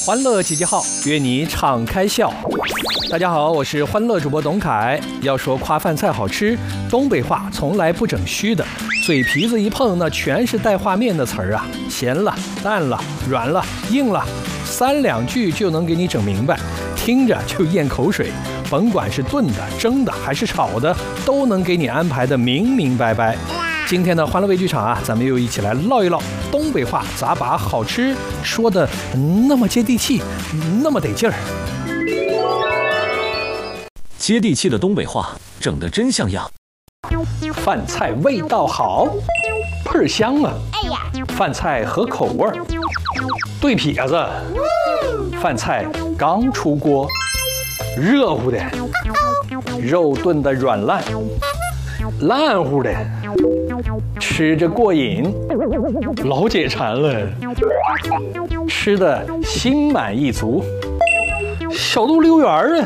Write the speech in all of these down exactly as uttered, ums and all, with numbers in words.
欢乐集结号，约你敞开笑。大家好，我是欢乐主播董凯。要说夸饭菜好吃，东北话从来不整虚的，嘴皮子一碰，那全是带画面的词儿啊，咸了、淡了、软了、硬了，三两句就能给你整明白，听着就咽口水。甭管是炖的、蒸的还是炒的，都能给你安排的明明白白。今天的欢乐微剧场啊，咱们又一起来唠一唠东北话咋把好吃说的那么接地气，那么得劲儿。 接地气的东北话整得真像样。 饭菜味道好，倍儿香啊！哎呀，饭菜合口味儿，对撇子。饭菜刚出锅，热乎的，肉炖得软烂，烂乎的。吃着过瘾，老解馋了，吃的心满意足，小肚溜圆啊！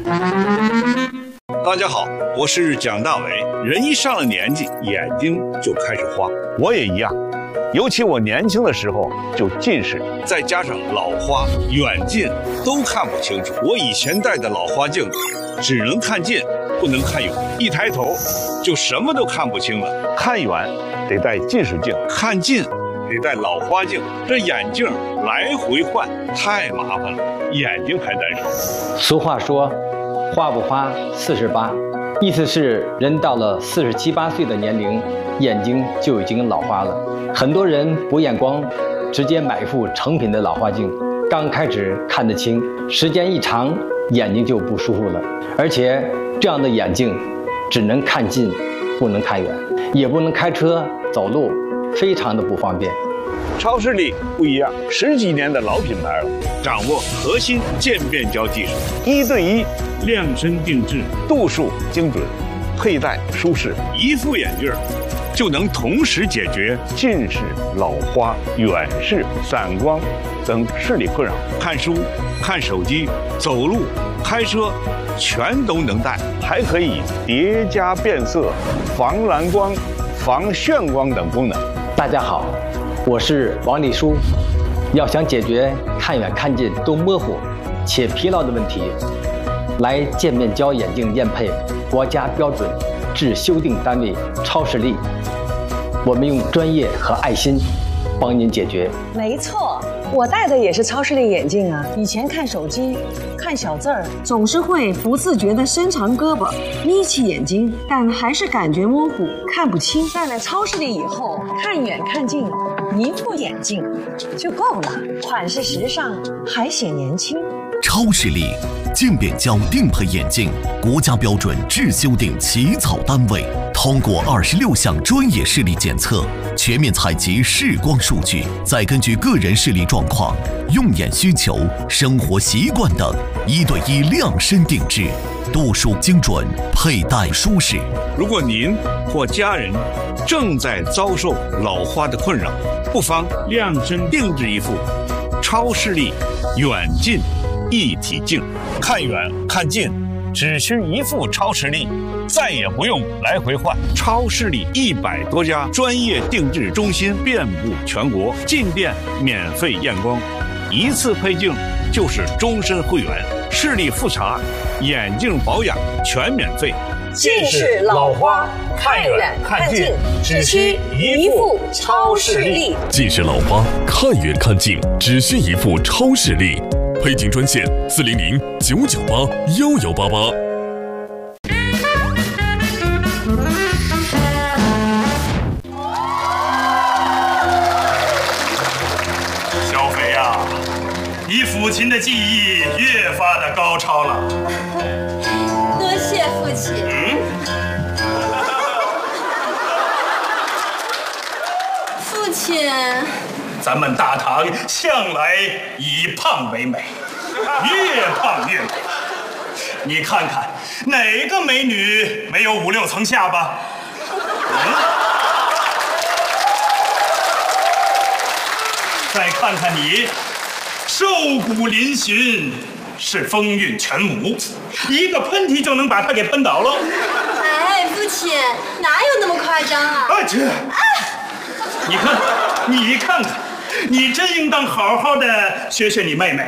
大家好，我是蒋大为。人一上了年纪，眼睛就开始花，我也一样。尤其我年轻的时候就近视，再加上老花，远近都看不清楚。我以前戴的老花镜只能看近，不能看远，一抬头就什么都看不清了。看远得戴近视镜，看近得戴老花镜，这眼镜来回换太麻烦了，眼睛还难受。 俗话说，花不花四十八，意思是人到了四十七八岁的年龄，眼睛就已经老花了。很多人不验光，直接买一副成品的老花镜，刚开始看得清，时间一长，眼睛就不舒服了。而且这样的眼镜只能看近，不能看远，也不能开车走路，非常的不方便。 超视力不一样，十几年的老品牌了，掌握核心渐变焦技术，一对一量身定制，度数精准，佩戴舒适，一副眼镜就能同时解决近视、老花、远视、散光等视力困扰。看书、看手机、走路、开车，全都能戴，还可以叠加变色、防蓝光、防眩光等功能。 大家好，我是王立书。要想解决看远看近都模糊且疲劳的问题，来渐变焦眼镜验配国家标准制修订单位超视力，我们用专业和爱心帮您解决。 没错，我戴的也是超视力眼镜啊。以前看手机看小字儿，总是会不自觉地伸长胳膊眯起眼睛，但还是感觉模糊看不清。戴了超视力以后，看远看近一副眼镜就够了，款式时尚还显年轻。 超视力渐变焦定配眼镜，国家标准制修订起草单位，通过二十六项专业视力检测，全面采集视光数据，再根据个人视力状况、用眼需求、生活习惯等，一对一量身定制，度数精准，佩戴舒适。 如果您或家人正在遭受老花的困扰，不妨量身定制一副超视力远近一体镜，看远看近只需一副超视力，再也不用来回换。超视力一百多家专业定制中心遍布全国，进店免费验光，一次配镜就是终身会员，视力复查、眼镜保养全免费。 近视、老花，看远看近只需一副超视力。 近视老花，看远看近只需一副超视力。配镜专线四零零九九八幺幺八八。 小肥呀，你父亲的技艺越发的高超了。 多谢父亲。 嗯。 父亲。 咱们大唐向来以胖为美，越胖越美。你看看哪个美女没有五六层下巴？嗯、再看看你，瘦骨嶙峋，是风韵全无，一个喷嚏就能把她给喷倒了。 哎，父亲，哪有那么夸张啊？ 啊，这，你看，你看看。 你真应当好好的学学你妹妹。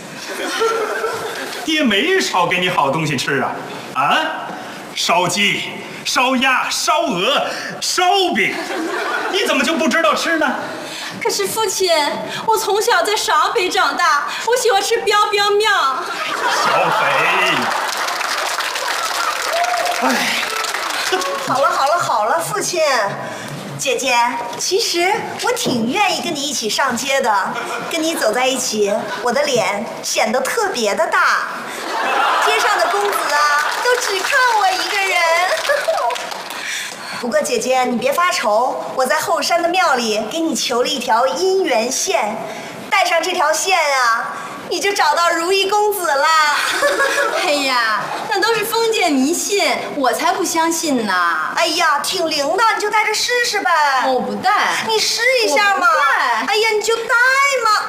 爹没少给你好东西吃啊，啊，烧鸡、烧鸭、烧鹅、烧饼，你怎么就不知道吃呢？ 可是父亲，我从小在陕北长大，我喜欢吃彪彪面。 小斐，哎， 好了好了好了，父亲，姐姐，其实我挺愿意跟你一起上街的，跟你走在一起，我的脸显得特别的大，街上的公子啊，都只看我一个人。不过姐姐，你别发愁，我在后山的庙里给你求了一条姻缘线，带上这条线啊，你就找到如意公子了。 哎呀，那都是封建迷信，我才不相信呢。 哎呀，挺灵的，你就带着试试呗。 我不带， 你试一下嘛。哎呀，你就带嘛。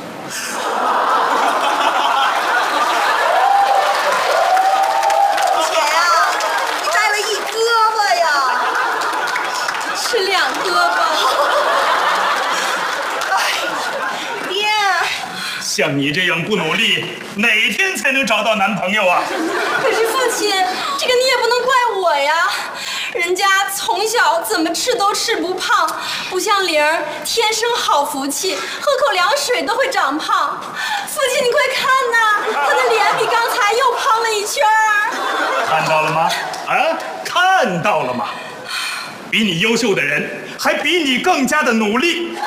姐呀、啊，你带了一胳膊呀。 是两胳膊。 哎，爹。 像你这样不努力，哪天才能找到男朋友啊？ 可是父亲，这个你也不能怪我呀。人家从小怎么吃都吃不胖，不像玲儿天生好福气，喝口凉水都会长胖。父亲，你快看呐，他的脸比刚才又胖了一圈儿。 看到了吗？啊，看到了吗？比你优秀的人，还比你更加的努力。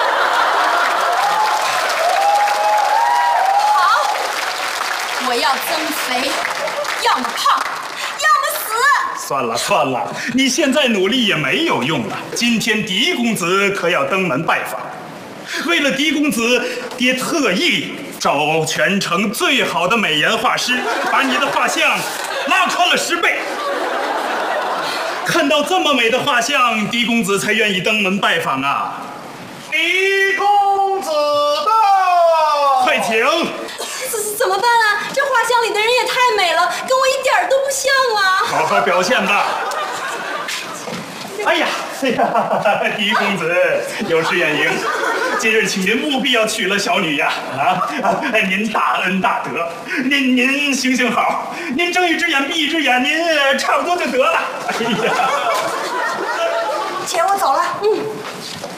好，我要增肥，要么胖，要么死。 算了算了，你现在努力也没有用了。今天狄公子可要登门拜访，为了狄公子，爹特意找全城最好的美颜画师，把你的画像拉宽了十倍。看到这么美的画像，狄公子才愿意登门拜访啊！狄公子到，快请。 怎怎么办啊？这画像里的人也太美了，跟我一点都不像啊！ 好好表现吧。哎呀，哎呀，狄公子有失远迎，今日请您务必要娶了小女呀！啊，哎，您大恩大德，您您行行好，您睁一只眼闭一只眼，您差不多就得了。哎呀， 姐，我走了。 嗯。